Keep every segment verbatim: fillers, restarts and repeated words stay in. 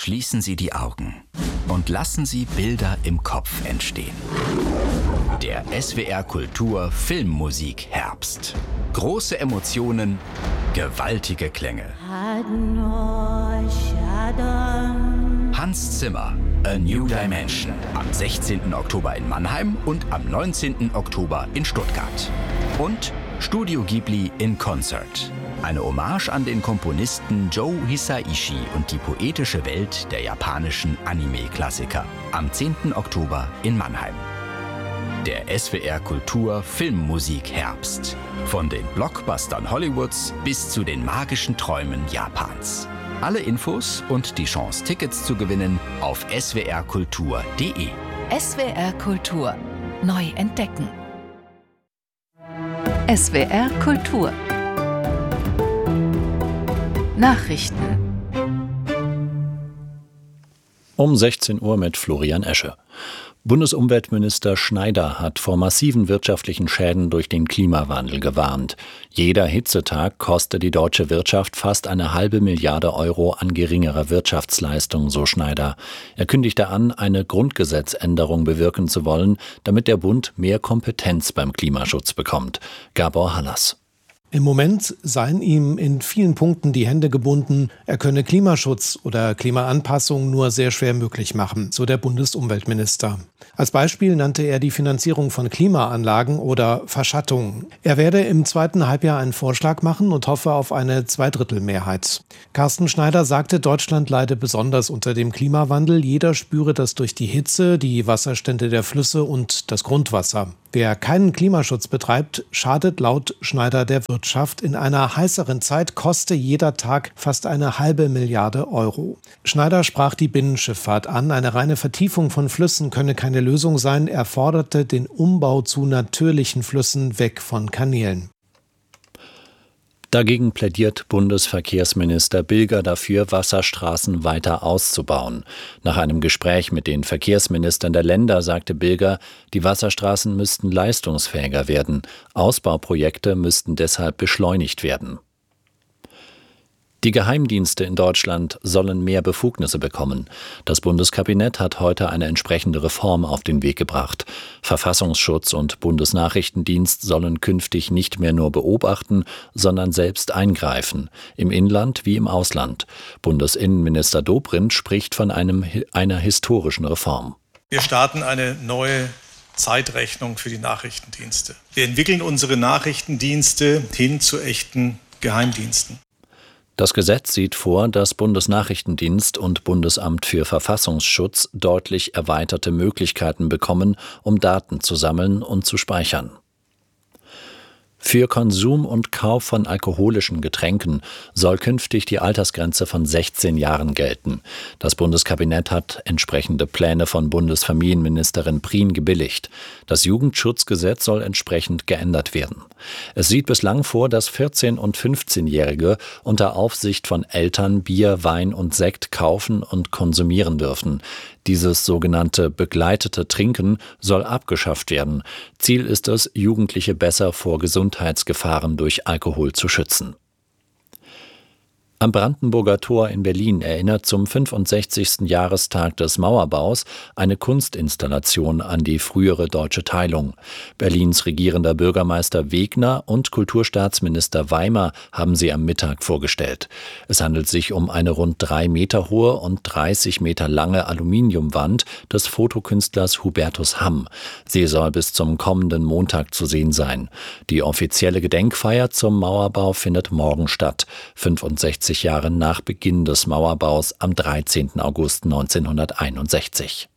Schließen Sie die Augen und lassen Sie Bilder im Kopf entstehen. Der S W R Kultur Filmmusik Herbst. Große Emotionen, gewaltige Klänge. Hans Zimmer, A New Dimension. Am sechzehnten Oktober in Mannheim und am neunzehnten Oktober in Stuttgart. Und Studio Ghibli in Concert. Eine Hommage an den Komponisten Joe Hisaishi und die poetische Welt der japanischen Anime-Klassiker. Am zehnten Oktober in Mannheim. Der S W R Kultur Filmmusik Herbst. Von den Blockbustern Hollywoods bis zu den magischen Träumen Japans. Alle Infos und die Chance, Tickets zu gewinnen auf s w r kultur punkt d e. S W R Kultur. Neu entdecken. S W R Kultur. Nachrichten. Um sechzehn Uhr mit Florian Esche. Bundesumweltminister Schneider hat vor massiven wirtschaftlichen Schäden durch den Klimawandel gewarnt. Jeder Hitzetag koste die deutsche Wirtschaft fast eine halbe Milliarde Euro an geringerer Wirtschaftsleistung, so Schneider. Er kündigte an, eine Grundgesetzänderung bewirken zu wollen, damit der Bund mehr Kompetenz beim Klimaschutz bekommt. Gabor Hallas. Im Moment seien ihm in vielen Punkten die Hände gebunden. Er könne Klimaschutz oder Klimaanpassung nur sehr schwer möglich machen, so der Bundesumweltminister. Als Beispiel nannte er die Finanzierung von Klimaanlagen oder Verschattung. Er werde im zweiten Halbjahr einen Vorschlag machen und hoffe auf eine Zweidrittelmehrheit. Carsten Schneider sagte, Deutschland leide besonders unter dem Klimawandel. Jeder spüre das durch die Hitze, die Wasserstände der Flüsse und das Grundwasser. Wer keinen Klimaschutz betreibt, schadet laut Schneider der Wirtschaft. In einer heißeren Zeit koste jeder Tag fast eine halbe Milliarde Euro. Schneider sprach die Binnenschifffahrt an. Eine reine Vertiefung von Flüssen könne keine Lösung sein. Er forderte den Umbau zu natürlichen Flüssen weg von Kanälen. Dagegen plädiert Bundesverkehrsminister Bilger dafür, Wasserstraßen weiter auszubauen. Nach einem Gespräch mit den Verkehrsministern der Länder sagte Bilger, die Wasserstraßen müssten leistungsfähiger werden. Ausbauprojekte müssten deshalb beschleunigt werden. Die Geheimdienste in Deutschland sollen mehr Befugnisse bekommen. Das Bundeskabinett hat heute eine entsprechende Reform auf den Weg gebracht. Verfassungsschutz und Bundesnachrichtendienst sollen künftig nicht mehr nur beobachten, sondern selbst eingreifen, im Inland wie im Ausland. Bundesinnenminister Dobrindt spricht von einem, einer historischen Reform. Wir starten eine neue Zeitrechnung für die Nachrichtendienste. Wir entwickeln unsere Nachrichtendienste hin zu echten Geheimdiensten. Das Gesetz sieht vor, dass Bundesnachrichtendienst und Bundesamt für Verfassungsschutz deutlich erweiterte Möglichkeiten bekommen, um Daten zu sammeln und zu speichern. Für Konsum und Kauf von alkoholischen Getränken soll künftig die Altersgrenze von sechzehn Jahren gelten. Das Bundeskabinett hat entsprechende Pläne von Bundesfamilienministerin Prien gebilligt. Das Jugendschutzgesetz soll entsprechend geändert werden. Es sieht bislang vor, dass vierzehn- und fünfzehnjährige unter Aufsicht von Eltern Bier, Wein und Sekt kaufen und konsumieren dürfen. Dieses sogenannte begleitete Trinken soll abgeschafft werden. Ziel ist es, Jugendliche besser vor Gesundheitsgefahren durch Alkohol zu schützen. Am Brandenburger Tor in Berlin erinnert zum fünfundsechzigsten Jahrestag des Mauerbaus eine Kunstinstallation an die frühere deutsche Teilung. Berlins regierender Bürgermeister Wegner und Kulturstaatsminister Weimer haben sie am Mittag vorgestellt. Es handelt sich um eine rund drei Meter hohe und dreißig Meter lange Aluminiumwand des Fotokünstlers Hubertus Hamm. Sie soll bis zum kommenden Montag zu sehen sein. Die offizielle Gedenkfeier zum Mauerbau findet morgen statt. fünfundsechzig Jahre nach Beginn des Mauerbaus am dreizehnten August neunzehnhunderteinundsechzig.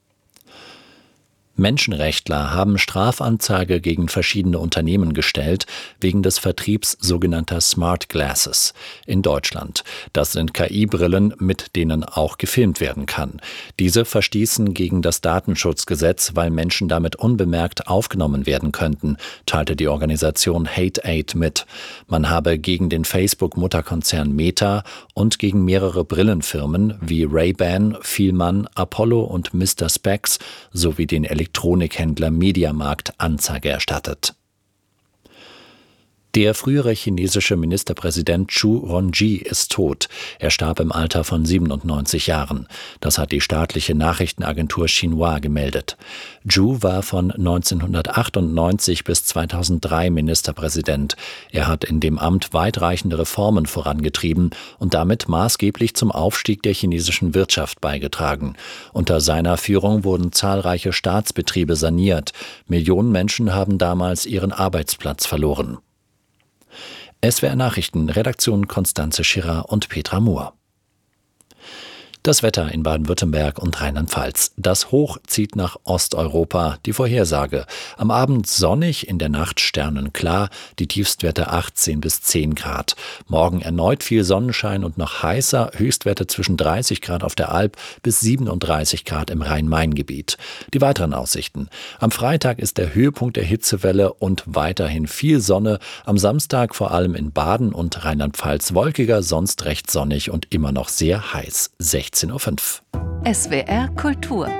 Menschenrechtler haben Strafanzeige gegen verschiedene Unternehmen gestellt, wegen des Vertriebs sogenannter Smart Glasses in Deutschland. Das sind K I-Brillen, mit denen auch gefilmt werden kann. Diese verstießen gegen das Datenschutzgesetz, weil Menschen damit unbemerkt aufgenommen werden könnten, teilte die Organisation Hate Aid mit. Man habe gegen den Facebook-Mutterkonzern Meta und gegen mehrere Brillenfirmen wie Ray-Ban, Fielmann, Apollo und Mister Spex sowie den Elektronikhändler Mediamarkt Anzeige erstattet. Der frühere chinesische Ministerpräsident Zhu Rongji ist tot. Er starb im Alter von siebenundneunzig Jahren. Das hat die staatliche Nachrichtenagentur Xinhua gemeldet. Zhu war von neunzehnhundertachtundneunzig bis zweitausenddrei Ministerpräsident. Er hat in dem Amt weitreichende Reformen vorangetrieben und damit maßgeblich zum Aufstieg der chinesischen Wirtschaft beigetragen. Unter seiner Führung wurden zahlreiche Staatsbetriebe saniert. Millionen Menschen haben damals ihren Arbeitsplatz verloren. S W R Nachrichten, Redaktion Konstanze Schirrer und Petra Mohr. Das Wetter in Baden-Württemberg und Rheinland-Pfalz. Das Hoch zieht nach Osteuropa. Die Vorhersage. Am Abend sonnig, in der Nacht sternenklar. Die Tiefstwerte achtzehn bis zehn Grad. Morgen erneut viel Sonnenschein und noch heißer. Höchstwerte zwischen dreißig Grad auf der Alp bis siebenunddreißig Grad im Rhein-Main-Gebiet. Die weiteren Aussichten. Am Freitag ist der Höhepunkt der Hitzewelle und weiterhin viel Sonne. Am Samstag vor allem in Baden und Rheinland-Pfalz wolkiger, sonst recht sonnig und immer noch sehr heiß. sechzehn Uhr fünf. S W R Kultur.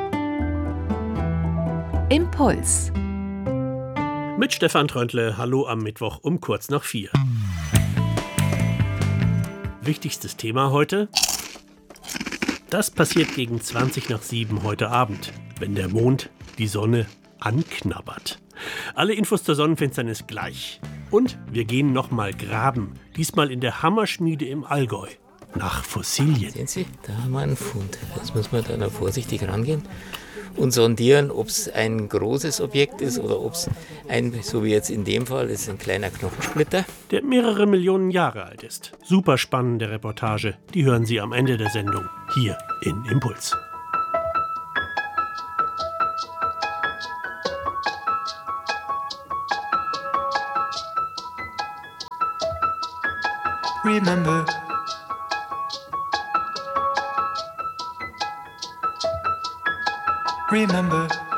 Impuls. Mit Stefan Tröntle, hallo am Mittwoch um kurz nach vier. Wichtigstes Thema heute? Das passiert gegen zwanzig nach sieben heute Abend, wenn der Mond die Sonne anknabbert. Alle Infos zur Sonnenfinsternis gleich. Und wir gehen nochmal graben, diesmal in der Hammerschmiede im Allgäu. Nach Fossilien. Sehen Sie, da haben wir einen Fund. Jetzt muss man da noch vorsichtig rangehen und sondieren, ob es ein großes Objekt ist oder ob es ein, so wie jetzt in dem Fall, ist ein kleiner Knochensplitter. Der mehrere Millionen Jahre alt ist. Super spannende Reportage. Die hören Sie am Ende der Sendung hier in Impuls. Remember. Remember.